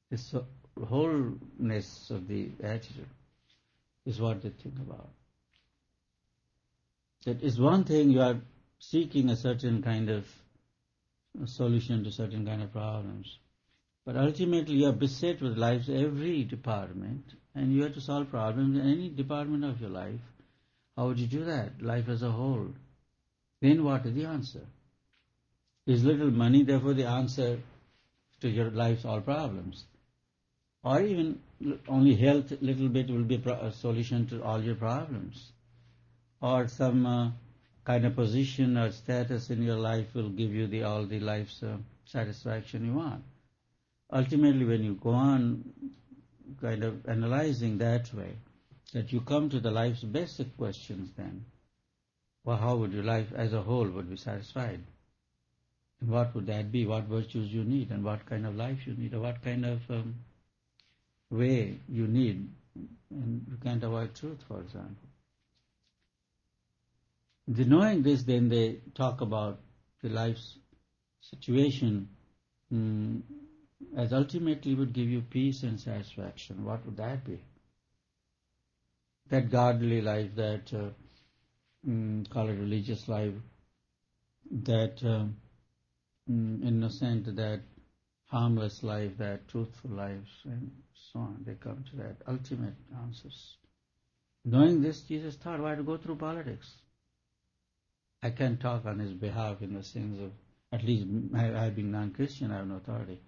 This wholeness of the attitude is what they think about. That is one thing you are seeking a certain kind of solution to certain kind of problems. But ultimately you are beset with life's every department and you have to solve problems in any department of your life. How would you do that? Life as a whole. Then what is the answer? Is little money therefore the answer to your life's all problems? Or even only health little bit will be a solution to all your problems? Or some kind of position or status in your life will give you all the life's satisfaction you want? Ultimately, when you go on kind of analyzing that way, that you come to the life's basic questions then, well, how would your life as a whole would be satisfied? And what would that be? What virtues you need and what kind of life you need or what kind of way you need. And you can't avoid truth, for example. Knowing this, then they talk about the life's situation as ultimately would give you peace and satisfaction. What would that be? That godly life, that call it religious life, that innocent, that harmless life, that truthful life, and so on. They come to that ultimate answers. Knowing this, Jesus thought, why to go through politics? I can't talk on his behalf in the sense of, at least I being non-Christian, I have no authority.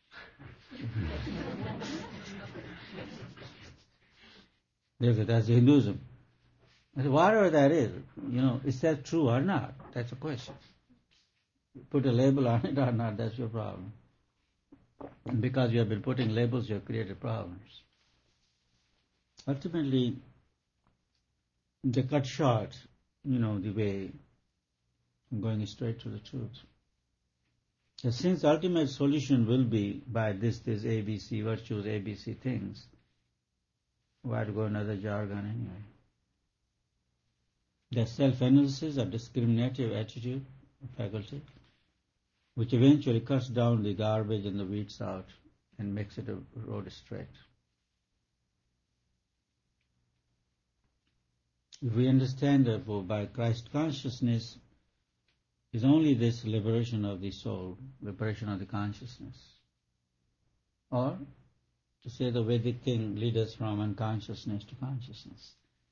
That's Hinduism. Whatever that is that true or not? That's a question. Put a label on it or not, that's your problem. And because you have been putting labels, you have created problems. Ultimately, they cut short, the way going straight to the truth. Since the ultimate solution will be by this ABC, virtues, ABC things, why to go another jargon anyway? The self-analysis or discriminative attitude faculty, which eventually cuts down the garbage and the weeds out and makes it a road straight. If we understand, therefore, by Christ consciousness is only this liberation of the soul, liberation of the consciousness. Or, to say the Vedic thing, lead us from unconsciousness to consciousness.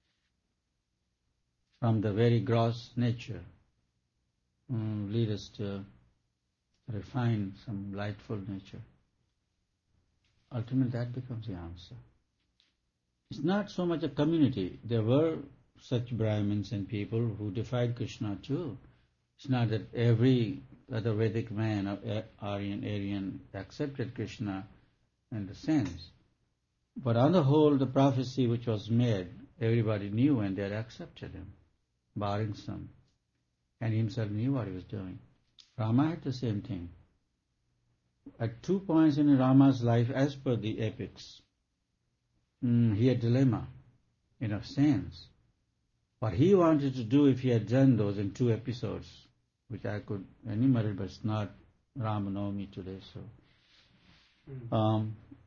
From the very gross nature, lead us to refine some lightful nature. Ultimately, that becomes the answer. It's not so much a community. There were such Brahmins and people who defied Krishna too. It's not that every other Vedic man or Aryan accepted Krishna in the sense. But on the whole, the prophecy which was made, everybody knew and they had accepted him, barring some. And he himself knew what he was doing. Rama had the same thing. At 2 points in Rama's life, as per the epics, he had a dilemma, in a sense. What he wanted to do if he had done those in 2 episodes, which I could enumerate, but it's not Rama Navami today, so.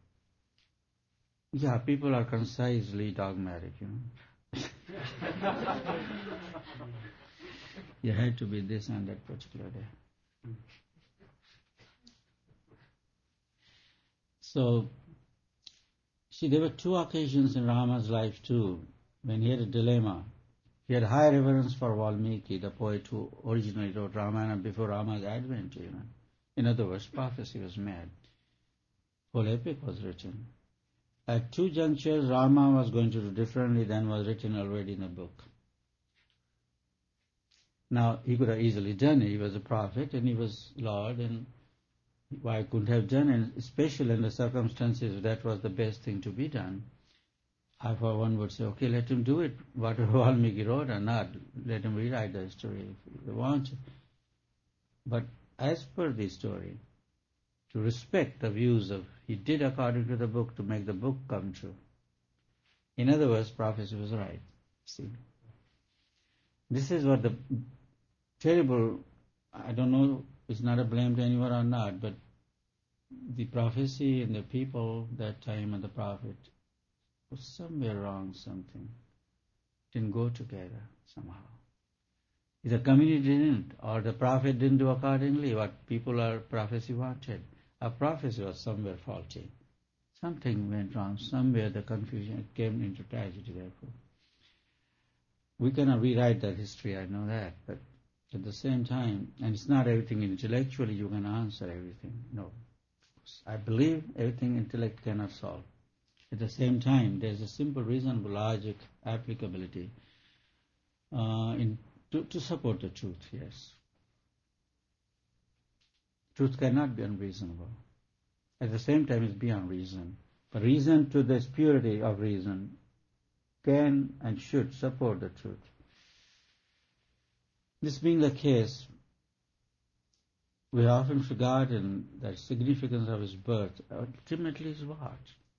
People are concisely dogmatic, You had to be this on that particular day. So, there were 2 occasions in Rama's life too, when he had a dilemma. He had high reverence for Valmiki, the poet who originally wrote Ramayana before Rama's advent, In other words, prophecy was made. Whole epic was written. At 2 junctures, Rama was going to do differently than was written already in the book. Now, he could have easily done it. He was a prophet and he was Lord, and why couldn't have done it? Especially in the circumstances, that was the best thing to be done. I, for one, would say, okay, let him do it, whatever Valmiki wrote or not. Let him rewrite the story if he wants. But as per the story, to respect the views of, he did according to the book to make the book come true. In other words, prophecy was right. See, this is what the terrible, I don't know, it's not a blame to anyone or not, but the prophecy and the people that time and the prophet was somewhere wrong, something. Didn't go together somehow. The community didn't, or the prophet didn't do accordingly what people or prophecy wanted. A prophecy was somewhere faulty. Something went wrong. Somewhere the confusion came into tragedy, therefore. We cannot rewrite that history, I know that, but at the same time, and it's not everything intellectually you can answer everything. No. I believe everything intellect cannot solve. At the same time, there's a simple, reasonable logic applicability to support the truth, yes. Truth cannot be unreasonable. At the same time, it's beyond reason. But reason, to this purity of reason, can and should support the truth. This being the case, we have often forgotten that significance of his birth ultimately is what?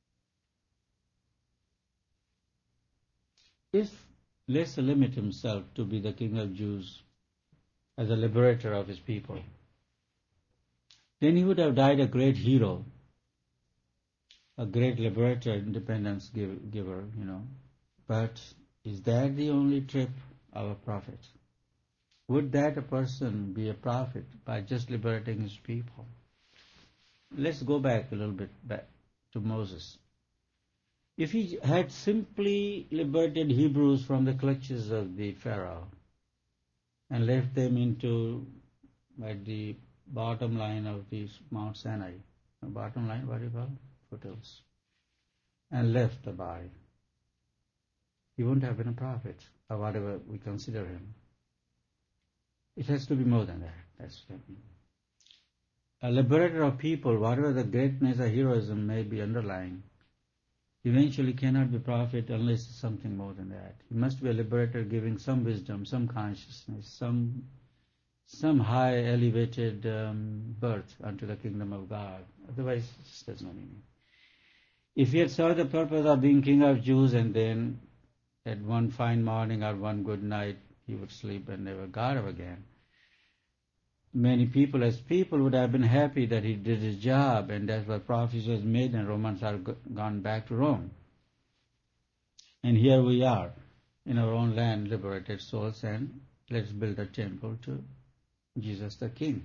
If less limit himself to be the King of Jews as a liberator of his people, then he would have died a great hero, a great liberator, independence giver, But is that the only trip of a prophet? Would that a person be a prophet by just liberating his people? Let's go back a little bit back to Moses. If he had simply liberated Hebrews from the clutches of the Pharaoh and left them at the bottom line of the Mount Sinai, the bottom line, what do you call it? Foothills, and left the body, he wouldn't have been a prophet, or whatever we consider him. It has to be more than that. That's what I mean. A liberator of people, whatever the greatness or heroism may be underlying, eventually cannot be a prophet unless it's something more than that. He must be a liberator giving some wisdom, some consciousness, some high elevated birth unto the kingdom of God. Otherwise, it does not mean. If he had served the purpose of being King of Jews and then at one fine morning or one good night he would sleep and never got up again, many people would have been happy that he did his job, and that's why prophecy was made and Romans are gone back to Rome. And here we are in our own land, liberated souls, and let's build a temple to Jesus the King.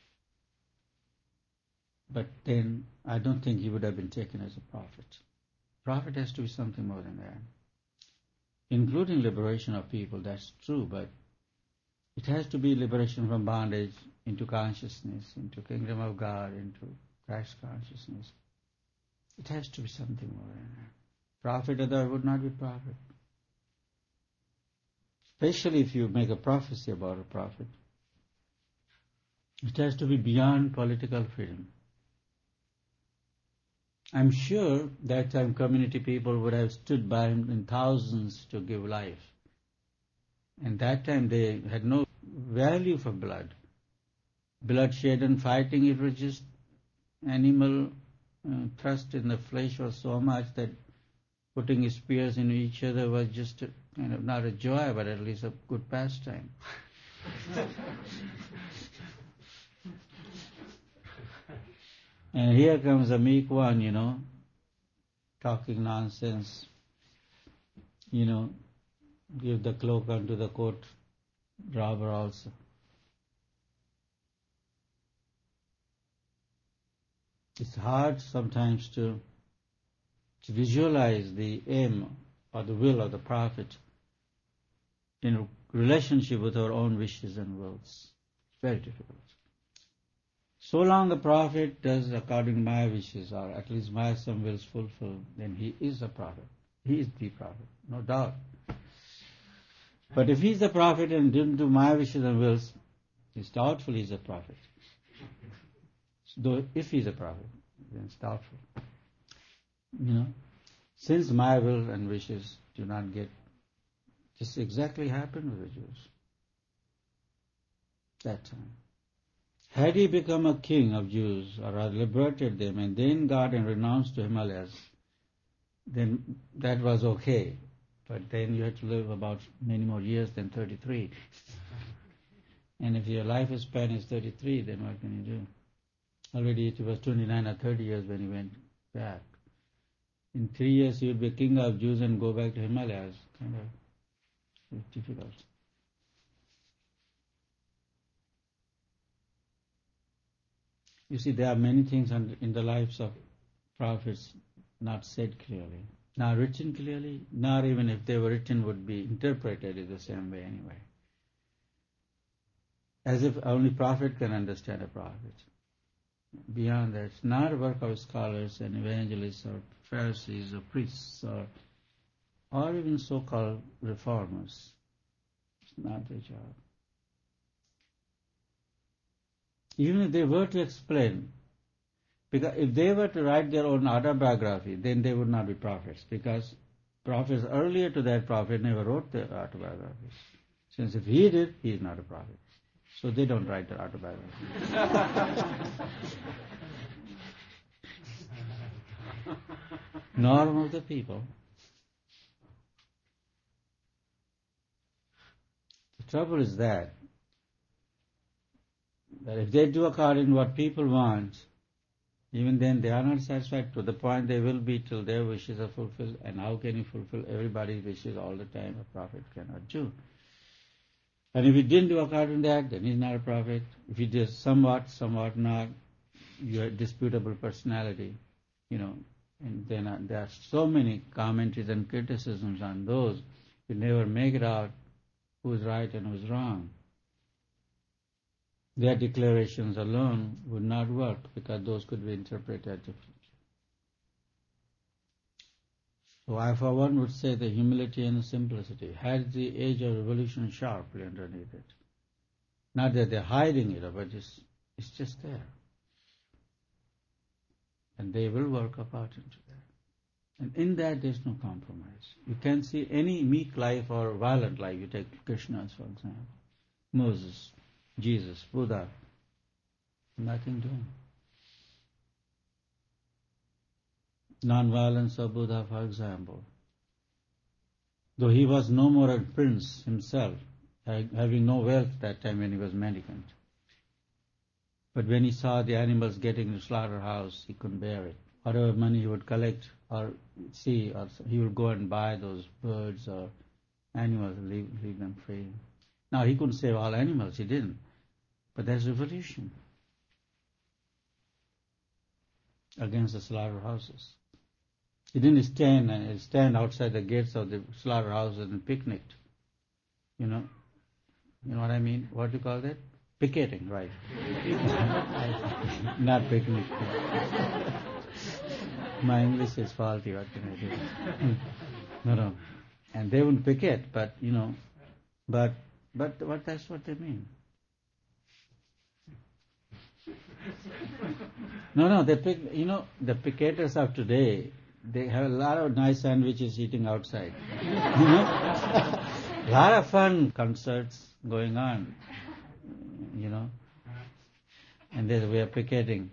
But then I don't think he would have been taken as a prophet. Prophet has to be something more than that. Including liberation of people, that's true, but it has to be liberation from bondage into consciousness, into kingdom of God, into Christ consciousness. It has to be something more than that. Prophet otherwise would not be prophet. Especially if you make a prophecy about a prophet. It has to be beyond political freedom. I'm sure that time community people would have stood by him in thousands to give life. And that time they had no value for blood. Bloodshed and fighting, it was just animal thrust in the flesh was so much that putting spears into each other was just kind of not a joy, but at least a good pastime. And here comes a meek one, talking nonsense, give the cloak unto the coat robber also. It's hard sometimes to visualize the aim or the will of the prophet in relationship with our own wishes and wills. It's very difficult. So long the prophet does according to my wishes, or at least my some wills fulfilled, then he is a prophet. He is the prophet, no doubt. But if he's the prophet and didn't do my wishes and wills, it's doubtful he's a prophet. Though if he's a prophet, then it's doubtful. Since my will and wishes do not get, this exactly happened with the Jews. That time. Had he become a king of Jews, or had liberated them, and then got and renounced to Himalayas, then that was okay. But then you had to live about many more years than 33. And if your life span is 33, then what can you do? Already it was 29 or 30 years when he went back. In 3 years he would be king of Jews and go back to Himalayas. Kind of difficult. You see, there are many things in the lives of prophets not said clearly, not written clearly, not even if they were written would be interpreted in the same way anyway. As if only prophet can understand a prophet. Beyond that, it's not a work of scholars and evangelists or Pharisees or priests or even so-called reformers. It's not their job. Even if they were to explain, because if they were to write their own autobiography, then they would not be prophets, because prophets earlier to that prophet never wrote their autobiographies. Since if he did, he is not a prophet. So they don't write their autobiography. Norm of the people. The trouble is that if they do according to what people want, even then they are not satisfied to the point they will be till their wishes are fulfilled. And how can you fulfill everybody's wishes all the time? A prophet cannot do. And if he didn't do according to that, then he's not a prophet. If he did somewhat not, you are disputable personality, and then there are so many commentaries and criticisms on those. You never make it out who's right and who's wrong. Their declarations alone would not work, because those could be interpreted differently. So I, for one, would say the humility and the simplicity had the age of revolution sharply underneath it. Not that they're hiding it, but it's just there. And they will work apart into that. And in that there's no compromise. You can't see any meek life or violent life. You take Krishna's, for example, Moses, Jesus, Buddha, nothing doing. Non-violence of Buddha, for example. Though he was no more a prince himself, having no wealth that time when he was mendicant. But when he saw the animals getting to the slaughterhouse, he couldn't bear it. Whatever money he would collect or see, or he would go and buy those birds or animals and leave them free. Now, he couldn't save all animals, he didn't. But that's revolution against the slaughterhouses. He didn't stand outside the gates of the slaughterhouses and picnicked. You know what I mean? What do you call that? Picketing, right? Not picnic. My English is faulty. What can I do? No. And they wouldn't picket, but but that's what they mean. No. The picketers of today, they have a lot of nice sandwiches eating outside. A lot of fun concerts going on. And we are picketing.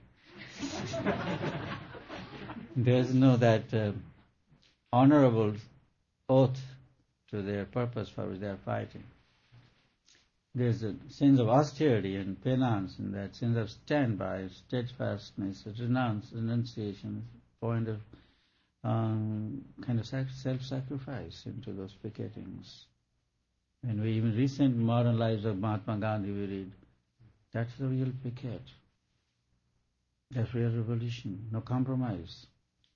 There's no that honorable oath to their purpose for which they are fighting. There's a sense of austerity and penance, and that sense of standby, steadfastness, renunciation, point of kind of self-sacrifice into those picketings. And we even recent modern lives of Mahatma Gandhi, we read, that's the real picket. That's real revolution, no compromise.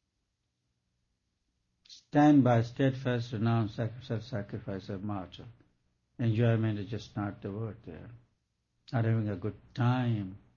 Stand by, steadfast, renounce, self-sacrifice of martyr. Enjoyment is just not the word there. Not having a good time.